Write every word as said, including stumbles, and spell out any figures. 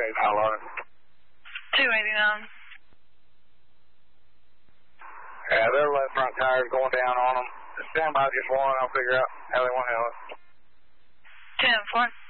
eighty-nine, Lauren. two eighty-nine. Yeah, their left front tire's going down on them. Stand by just one, I'll figure out how they want to handle it. ten four.